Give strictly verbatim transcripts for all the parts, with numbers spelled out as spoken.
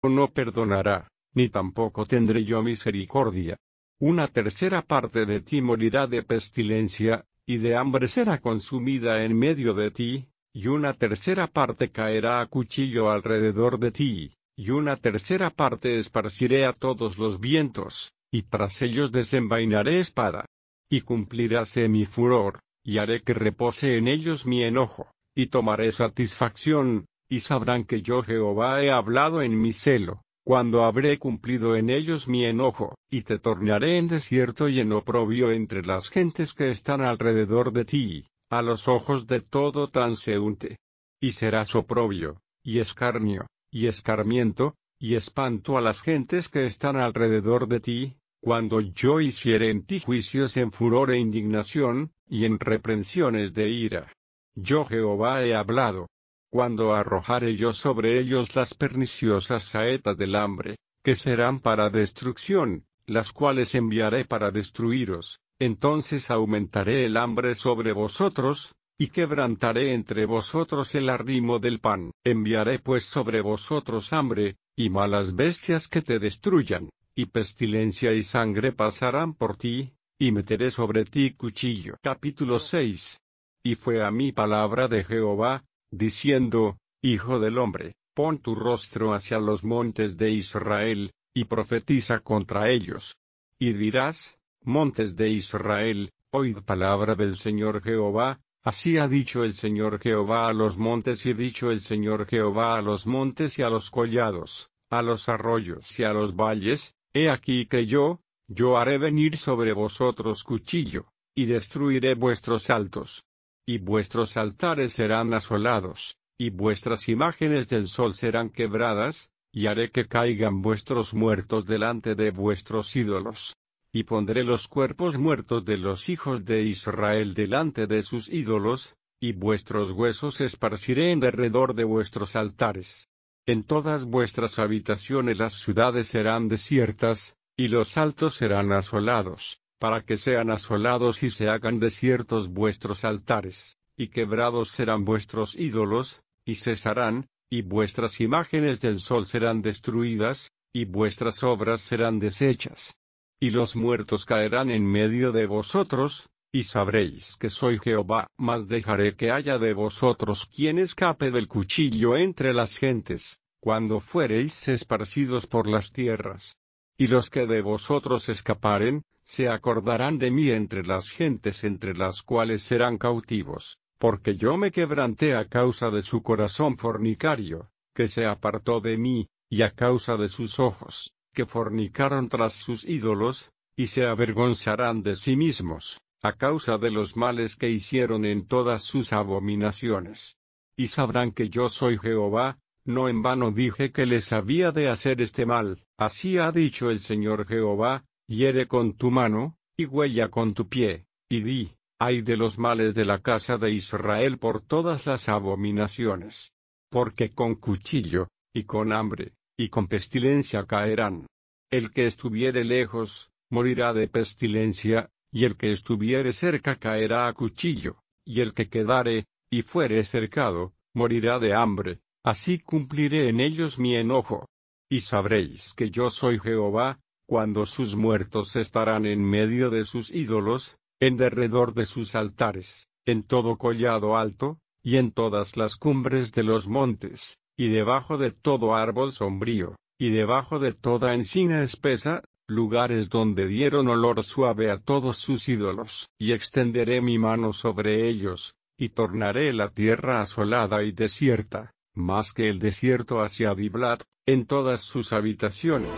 no perdonará, ni tampoco tendré yo misericordia. Una tercera parte de ti morirá de pestilencia, y de hambre será consumida en medio de ti, y una tercera parte caerá a cuchillo alrededor de ti, y una tercera parte esparciré a todos los vientos, y tras ellos desenvainaré espada. Y cumpliráse mi furor, y haré que repose en ellos mi enojo, y tomaré satisfacción, y sabrán que yo Jehová he hablado en mi celo, cuando habré cumplido en ellos mi enojo, y te tornaré en desierto y en oprobio entre las gentes que están alrededor de ti, a los ojos de todo transeúnte. Y serás oprobio, y escarnio, y escarmiento, y espanto a las gentes que están alrededor de ti, cuando yo hiciere en ti juicios en furor e indignación, y en reprensiones de ira. Yo Jehová he hablado. Cuando arrojare yo sobre ellos las perniciosas saetas del hambre, que serán para destrucción, las cuales enviaré para destruiros, entonces aumentaré el hambre sobre vosotros, y quebrantaré entre vosotros el arrimo del pan. Enviaré pues sobre vosotros hambre, y malas bestias que te destruyan, y pestilencia y sangre pasarán por ti, y meteré sobre ti cuchillo. Capítulo seis. Y fue a mí palabra de Jehová, diciendo, Hijo del hombre, pon tu rostro hacia los montes de Israel, y profetiza contra ellos. Y dirás, montes de Israel, oíd palabra del Señor Jehová, así ha dicho el Señor Jehová a los montes y dicho el Señor Jehová a los montes y a los collados, a los arroyos y a los valles, he aquí que yo, yo haré venir sobre vosotros cuchillo, y destruiré vuestros altos. Y vuestros altares serán asolados, y vuestras imágenes del sol serán quebradas, y haré que caigan vuestros muertos delante de vuestros ídolos. Y pondré los cuerpos muertos de los hijos de Israel delante de sus ídolos, y vuestros huesos esparciré en derredor de vuestros altares. En todas vuestras habitaciones las ciudades serán desiertas, y los altos serán asolados, para que sean asolados y se hagan desiertos vuestros altares, y quebrados serán vuestros ídolos, y cesarán, y vuestras imágenes del sol serán destruidas, y vuestras obras serán deshechas. Y los muertos caerán en medio de vosotros, y sabréis que soy Jehová. Mas dejaré que haya de vosotros quien escape del cuchillo entre las gentes, cuando fuereis esparcidos por las tierras. Y los que de vosotros escaparen, se acordarán de mí entre las gentes entre las cuales serán cautivos, porque yo me quebranté a causa de su corazón fornicario, que se apartó de mí, y a causa de sus ojos, que fornicaron tras sus ídolos, y se avergonzarán de sí mismos, a causa de los males que hicieron en todas sus abominaciones. Y sabrán que yo soy Jehová, no en vano dije que les había de hacer este mal. Así ha dicho el Señor Jehová, hiere con tu mano, y huella con tu pie, y di, ay de los males de la casa de Israel por todas las abominaciones. Porque con cuchillo, y con hambre, y con pestilencia caerán. El que estuviere lejos, morirá de pestilencia, y el que estuviere cerca caerá a cuchillo, y el que quedare, y fuere cercado, morirá de hambre, así cumpliré en ellos mi enojo. Y sabréis que yo soy Jehová, cuando sus muertos estarán en medio de sus ídolos, en derredor de sus altares, en todo collado alto, y en todas las cumbres de los montes, y debajo de todo árbol sombrío, y debajo de toda encina espesa, lugares donde dieron olor suave a todos sus ídolos. Y extenderé mi mano sobre ellos, y tornaré la tierra asolada y desierta, más que el desierto hacia Diblat, en todas sus habitaciones.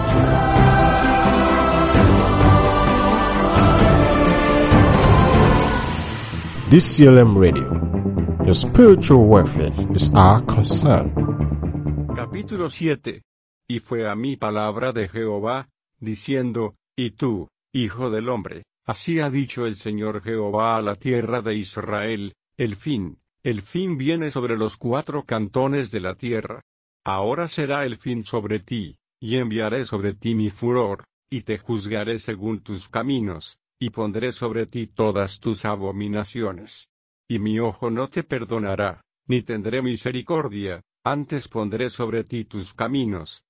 D C L M Radio. Your spiritual welfare is our concern. Capítulo siete. Y fue a mí palabra de Jehová, diciendo, y tú, hijo del hombre, así ha dicho el Señor Jehová a la tierra de Israel, el fin, el fin viene sobre los cuatro cantones de la tierra. Ahora será el fin sobre ti, y enviaré sobre ti mi furor, y te juzgaré según tus caminos, y pondré sobre ti todas tus abominaciones. Y mi ojo no te perdonará, ni tendré misericordia, antes pondré sobre ti tus caminos,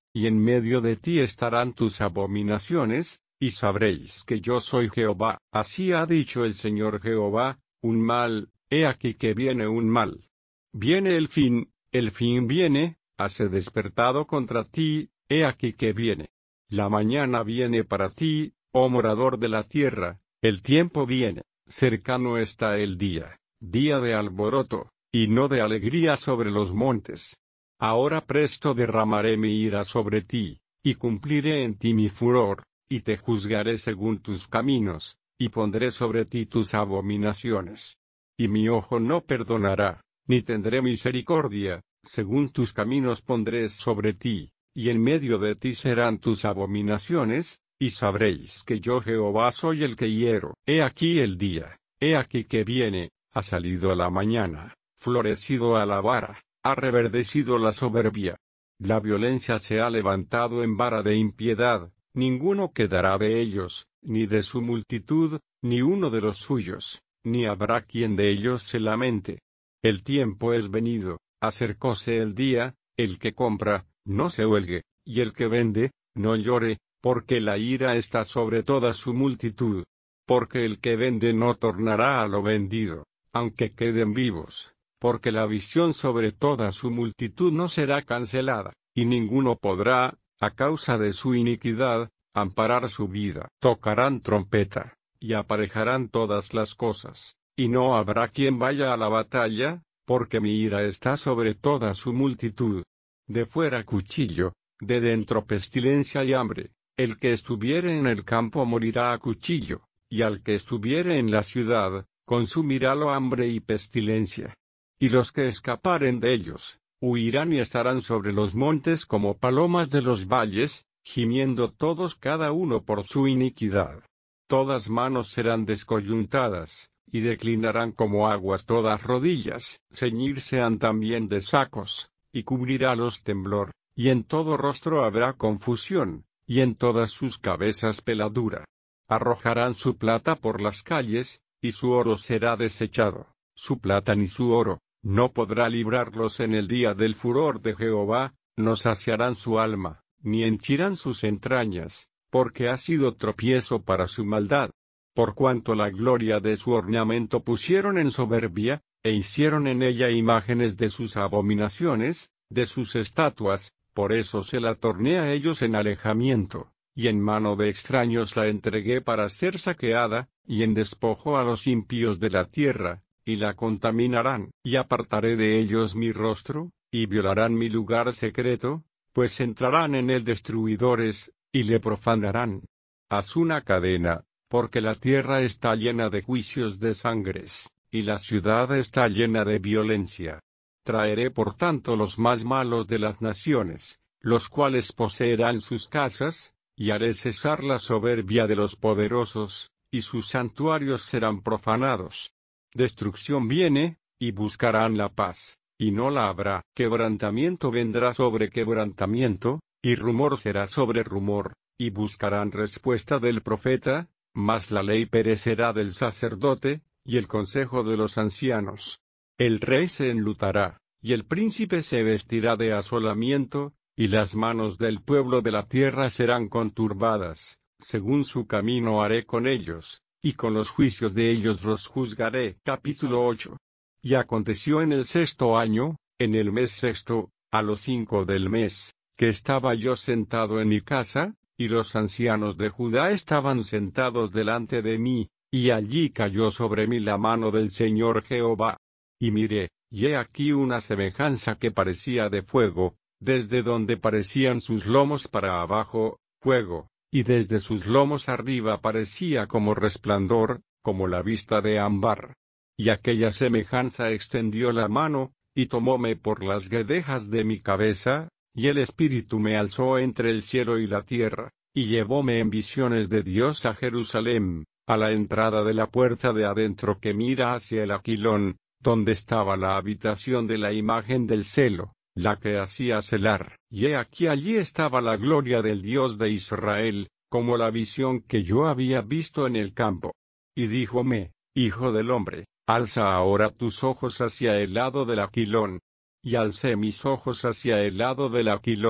y en medio de ti estarán tus abominaciones, y sabréis que yo soy Jehová. Así ha dicho el Señor Jehová, un mal, he aquí que viene un mal. Viene el fin, el fin viene, hase despertado contra ti, he aquí que viene. La mañana viene para ti, oh morador de la tierra, el tiempo viene, cercano está el día, día de alboroto, y no de alegría sobre los montes. Ahora presto derramaré mi ira sobre ti, y cumpliré en ti mi furor, y te juzgaré según tus caminos, y pondré sobre ti tus abominaciones. Y mi ojo no perdonará, ni tendré misericordia, según tus caminos pondré sobre ti, y en medio de ti serán tus abominaciones, y sabréis que yo Jehová soy el que hiero. He aquí el día, he aquí que viene, ha salido la mañana, florecido a la vara, ha reverdecido la soberbia. La violencia se ha levantado en vara de impiedad, ninguno quedará de ellos, ni de su multitud, ni uno de los suyos, ni habrá quien de ellos se lamente. El tiempo es venido, acercóse el día, el que compra, no se huelgue, y el que vende, no llore, porque la ira está sobre toda su multitud. Porque el que vende no tornará a lo vendido, aunque queden vivos, porque la visión sobre toda su multitud no será cancelada, y ninguno podrá, a causa de su iniquidad, amparar su vida. Tocarán trompeta, y aparejarán todas las cosas, y no habrá quien vaya a la batalla, porque mi ira está sobre toda su multitud. De fuera cuchillo, de dentro pestilencia y hambre, el que estuviere en el campo morirá a cuchillo, y al que estuviere en la ciudad, consumirálo hambre y pestilencia. Y los que escaparen de ellos, huirán y estarán sobre los montes como palomas de los valles, gimiendo todos cada uno por su iniquidad. Todas manos serán descoyuntadas, y declinarán como aguas todas rodillas, ceñirse han también de sacos, y cubrirálos temblor, y en todo rostro habrá confusión, y en todas sus cabezas peladura. Arrojarán su plata por las calles, y su oro será desechado, su plata ni su oro no podrá librarlos en el día del furor de Jehová, no saciarán su alma, ni henchirán sus entrañas, porque ha sido tropiezo para su maldad. Por cuanto la gloria de su ornamento pusieron en soberbia, e hicieron en ella imágenes de sus abominaciones, de sus estatuas, por eso se la torné a ellos en alejamiento, y en mano de extraños la entregué para ser saqueada, y en despojo a los impíos de la tierra, y la contaminarán. Y apartaré de ellos mi rostro, y violarán mi lugar secreto, pues entrarán en él destruidores, y le profanarán. Haz una cadena, porque la tierra está llena de juicios de sangres, y la ciudad está llena de violencia. Traeré por tanto los más malos de las naciones, los cuales poseerán sus casas, y haré cesar la soberbia de los poderosos, y sus santuarios serán profanados. Destrucción viene, y buscarán la paz, y no la habrá. Quebrantamiento vendrá sobre quebrantamiento, y rumor será sobre rumor, y buscarán respuesta del profeta, mas la ley perecerá del sacerdote, y el consejo de los ancianos. El rey se enlutará, y el príncipe se vestirá de asolamiento, y las manos del pueblo de la tierra serán conturbadas, según su camino haré con ellos, y con los juicios de ellos los juzgaré. Capítulo ocho. Y aconteció en el sexto año, en el mes sexto, a los cinco del mes, que estaba yo sentado en mi casa, y los ancianos de Judá estaban sentados delante de mí, y allí cayó sobre mí la mano del Señor Jehová. Y miré, y he aquí una semejanza que parecía de fuego, desde donde parecían sus lomos para abajo, fuego, y desde sus lomos arriba parecía como resplandor, como la vista de ámbar. Y aquella semejanza extendió la mano, y tomóme por las guedejas de mi cabeza, y el Espíritu me alzó entre el cielo y la tierra, y llevóme en visiones de Dios a Jerusalén, a la entrada de la puerta de adentro que mira hacia el Aquilón, donde estaba la habitación de la imagen del celo, la que hacía celar. Y he aquí allí estaba la gloria del Dios de Israel, como la visión que yo había visto en el campo. Y díjome, Hijo del hombre, alza ahora tus ojos hacia el lado del Aquilón. Y alcé mis ojos hacia el lado del Aquilón,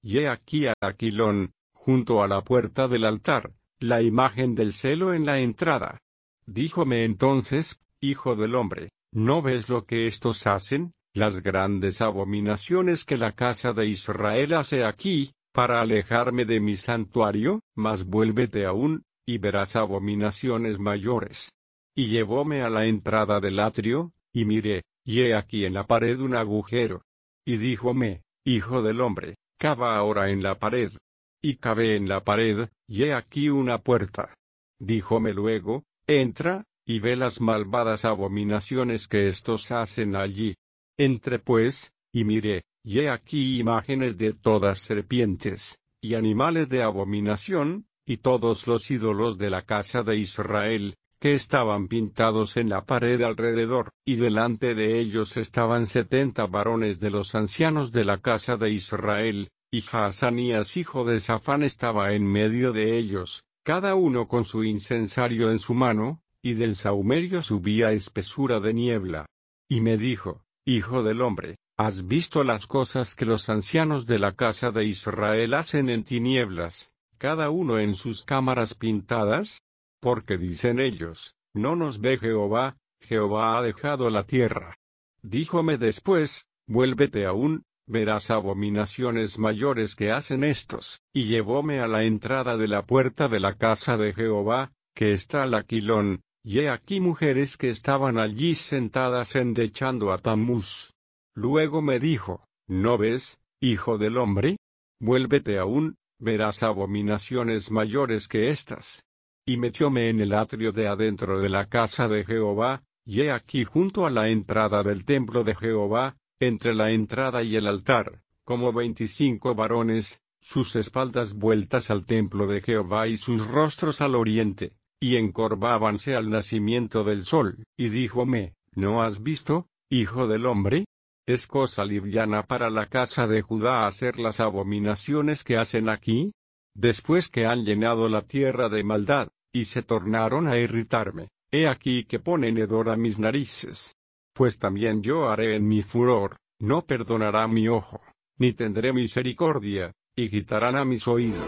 y he aquí a Aquilón, junto a la puerta del altar, la imagen del celo en la entrada. Díjome entonces, hijo del hombre, ¿no ves lo que estos hacen, las grandes abominaciones que la casa de Israel hace aquí, para alejarme de mi santuario? Mas vuélvete aún, y verás abominaciones mayores. Y llevóme a la entrada del atrio, y miré, y he aquí en la pared un agujero. Y díjome, hijo del hombre, cava ahora en la pared. Y cavé en la pared, y he aquí una puerta. Díjome luego, entra, y ve las malvadas abominaciones que estos hacen allí. Entré pues, y miré, y he aquí imágenes de todas serpientes, y animales de abominación, y todos los ídolos de la casa de Israel, que estaban pintados en la pared alrededor, y delante de ellos estaban setenta varones de los ancianos de la casa de Israel, y Jaazanías hijo de Safán estaba en medio de ellos, cada uno con su incensario en su mano, y del sahumerio subía espesura de niebla. Y me dijo, hijo del hombre, ¿has visto las cosas que los ancianos de la casa de Israel hacen en tinieblas, cada uno en sus cámaras pintadas? Porque dicen ellos, no nos ve Jehová, Jehová ha dejado la tierra. Díjome después, vuélvete aún, verás abominaciones mayores que hacen estos. Y llevóme a la entrada de la puerta de la casa de Jehová, que está al Aquilón, y he aquí mujeres que estaban allí sentadas endechando a Tammuz. Luego me dijo, ¿no ves, hijo del hombre? Vuélvete aún, verás abominaciones mayores que estas. Y metióme en el atrio de adentro de la casa de Jehová, y he aquí junto a la entrada del templo de Jehová, entre la entrada y el altar, como veinticinco varones, sus espaldas vueltas al templo de Jehová y sus rostros al oriente, y encorvábanse al nacimiento del sol. Y díjome, ¿no has visto, hijo del hombre? ¿Es cosa liviana para la casa de Judá hacer las abominaciones que hacen aquí? Después que han llenado la tierra de maldad, y se tornaron a irritarme, he aquí que ponen hedor a mis narices. Pues también yo haré en mi furor, no perdonará mi ojo, ni tendré misericordia, y quitarán a mis oídos.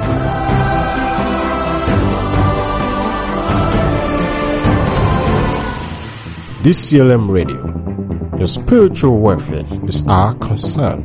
D C L M Radio. Your spiritual welfare is our concern.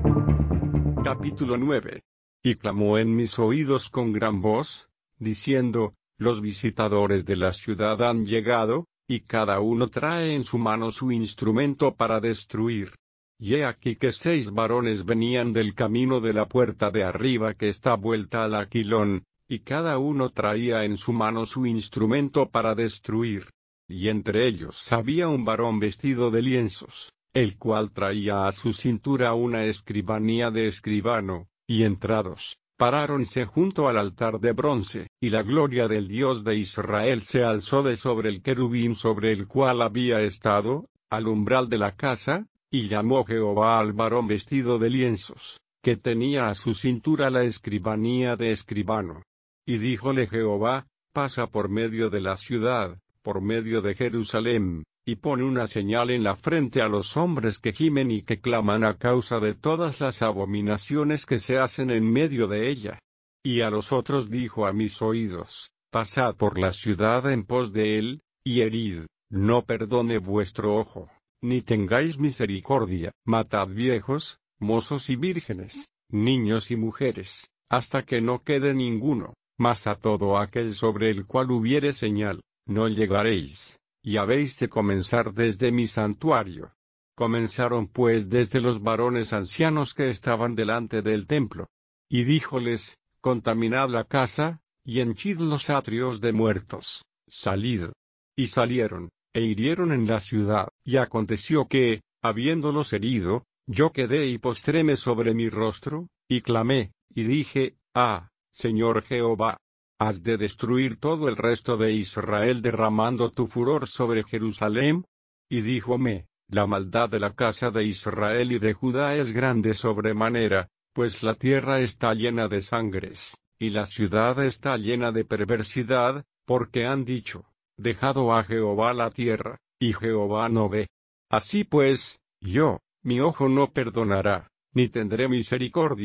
Capítulo nueve. Y clamó en mis oídos con gran voz, diciendo, los visitadores de la ciudad han llegado, y cada uno trae en su mano su instrumento para destruir. Y he aquí que seis varones venían del camino de la puerta de arriba que está vuelta al Aquilón, y cada uno traía en su mano su instrumento para destruir. Y entre ellos había un varón vestido de lienzos, el cual traía a su cintura una escribanía de escribano, y entrados, paráronse junto al altar de bronce, y la gloria del Dios de Israel se alzó de sobre el querubín sobre el cual había estado, al umbral de la casa, y llamó Jehová al varón vestido de lienzos, que tenía a su cintura la escribanía de escribano. Y díjole Jehová, pasa por medio de la ciudad, por medio de Jerusalén, y pone una señal en la frente a los hombres que gimen y que claman a causa de todas las abominaciones que se hacen en medio de ella. Y a los otros dijo a mis oídos, pasad por la ciudad en pos de él, y herid, no perdone vuestro ojo, ni tengáis misericordia, matad viejos, mozos y vírgenes, niños y mujeres, hasta que no quede ninguno, mas a todo aquel sobre el cual hubiere señal, no llegaréis. Y habéis de comenzar desde mi santuario. Comenzaron pues desde los varones ancianos que estaban delante del templo. Y díjoles, contaminad la casa, y henchid los atrios de muertos, salid. Y salieron, e hirieron en la ciudad. Y aconteció que, habiéndolos herido, yo quedé y postréme sobre mi rostro, y clamé, y dije, ah, Señor Jehová, ¿has de destruir todo el resto de Israel derramando tu furor sobre Jerusalén? Y díjome, la maldad de la casa de Israel y de Judá es grande sobremanera, pues la tierra está llena de sangres, y la ciudad está llena de perversidad, porque han dicho, dejado a Jehová la tierra, y Jehová no ve. Así pues, yo, mi ojo no perdonará, ni tendré misericordia,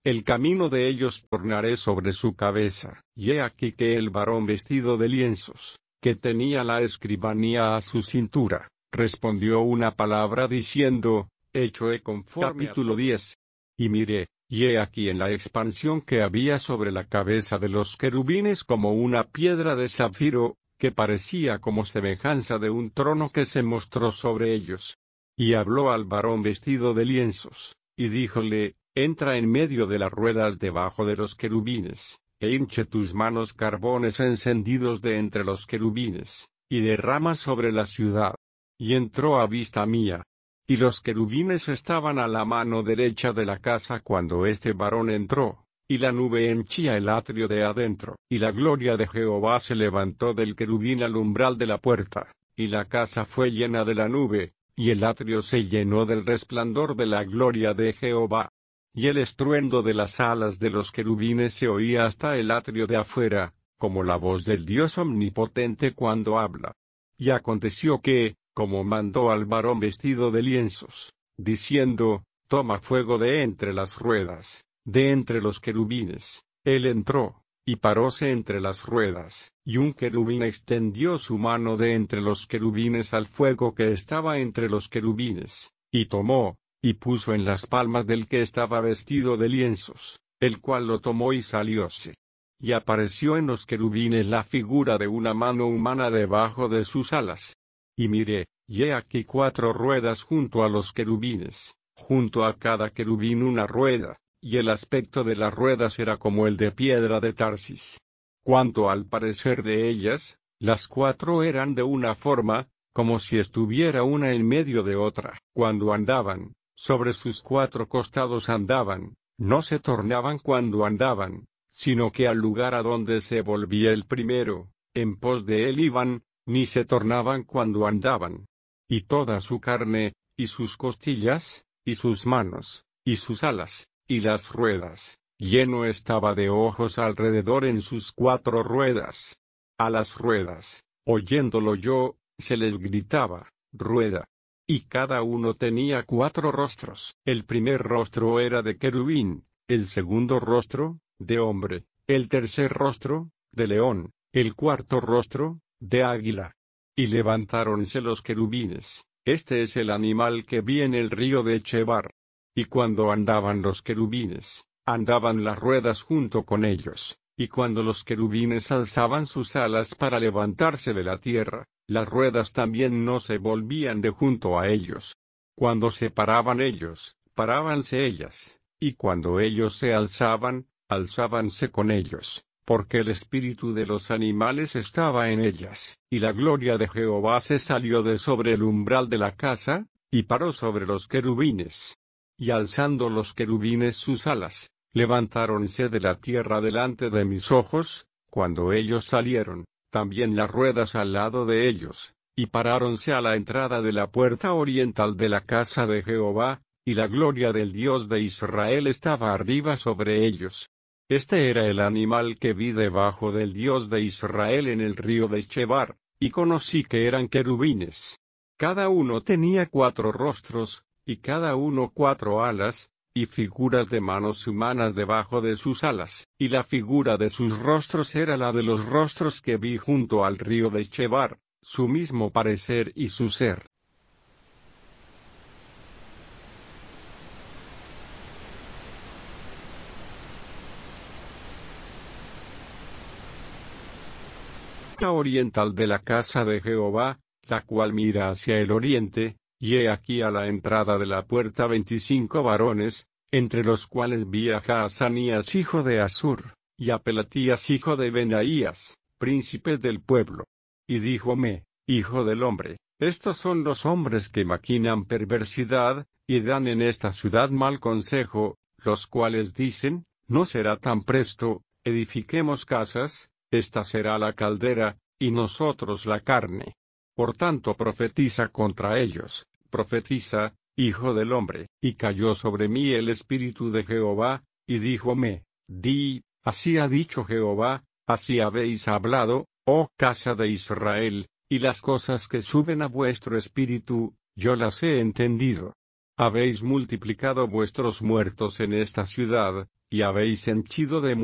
el camino de ellos tornaré sobre su cabeza. Y he aquí que el varón vestido de lienzos, que tenía la escribanía a su cintura, respondió una palabra diciendo, hecho he conforme. Capítulo diez. Y miré, y he aquí en la expansión que había sobre la cabeza de los querubines como una piedra de zafiro, que parecía como semejanza de un trono que se mostró sobre ellos. Y habló al varón vestido de lienzos, y díjole, entra en medio de las ruedas debajo de los querubines, e hinche tus manos carbones encendidos de entre los querubines, y derrama sobre la ciudad. Y entró a vista mía. Y los querubines estaban a la mano derecha de la casa cuando este varón entró, y la nube henchía el atrio de adentro. Y la gloria de Jehová se levantó del querubín al umbral de la puerta, y la casa fue llena de la nube, y el atrio se llenó del resplandor de la gloria de Jehová. Y el estruendo de las alas de los querubines se oía hasta el atrio de afuera, como la voz del Dios omnipotente cuando habla. Y aconteció que, como mandó al varón vestido de lienzos, diciendo, toma fuego de entre las ruedas, de entre los querubines, él entró, y paróse entre las ruedas, y un querubín extendió su mano de entre los querubines al fuego que estaba entre los querubines, y tomó, y puso en las palmas del que estaba vestido de lienzos, el cual lo tomó y salióse. Y apareció en los querubines la figura de una mano humana debajo de sus alas. Y miré, y he aquí cuatro ruedas junto a los querubines, junto a cada querubín una rueda, y el aspecto de las ruedas era como el de piedra de Tarsis. Cuanto al parecer de ellas, las cuatro eran de una forma, como si estuviera una en medio de otra. Cuando andaban, sobre sus cuatro costados andaban, no se tornaban cuando andaban, sino que al lugar a donde se volvía el primero, en pos de él iban, ni se tornaban cuando andaban. Y toda su carne, y sus costillas, y sus manos, y sus alas, y las ruedas, lleno estaba de ojos alrededor en sus cuatro ruedas. A las ruedas, oyéndolo yo, se les gritaba, rueda. Y cada uno tenía cuatro rostros. El primer rostro era de querubín, el segundo rostro, de hombre, el tercer rostro, de león, el cuarto rostro, de águila. Y levantáronse los querubines. Este es el animal que vi en el río de Chebar. Y cuando andaban los querubines, andaban las ruedas junto con ellos. Y cuando los querubines alzaban sus alas para levantarse de la tierra, las ruedas también no se volvían de junto a ellos. Cuando se paraban ellos, parábanse ellas, y cuando ellos se alzaban, alzábanse con ellos, porque el espíritu de los animales estaba en ellas. Y la gloria de Jehová se salió de sobre el umbral de la casa, y paró sobre los querubines. Y alzando los querubines sus alas, levantáronse de la tierra delante de mis ojos, cuando ellos salieron, también las ruedas al lado de ellos, y paráronse a la entrada de la puerta oriental de la casa de Jehová, y la gloria del Dios de Israel estaba arriba sobre ellos. Este era el animal que vi debajo del Dios de Israel en el río de Chebar, y conocí que eran querubines. Cada uno tenía cuatro rostros, y cada uno cuatro alas, y figuras de manos humanas debajo de sus alas, y la figura de sus rostros era la de los rostros que vi junto al río de Chebar, su mismo parecer y su ser. Oriental de la casa de Jehová, la cual mira hacia el oriente, y he aquí a la entrada de la puerta veinticinco varones, entre los cuales vi a Jaazanías hijo de Asur, y a Pelatías hijo de Benaías, príncipes del pueblo. Y díjome, hijo del hombre, estos son los hombres que maquinan perversidad, y dan en esta ciudad mal consejo, los cuales dicen, no será tan presto, edifiquemos casas, esta será la caldera, y nosotros la carne. Por tanto profetiza contra ellos, profetiza, hijo del hombre. Y cayó sobre mí el espíritu de Jehová, y díjome, di, así ha dicho Jehová, así habéis hablado, oh casa de Israel, y las cosas que suben a vuestro espíritu, yo las he entendido. Habéis multiplicado vuestros muertos en esta ciudad, y habéis henchido de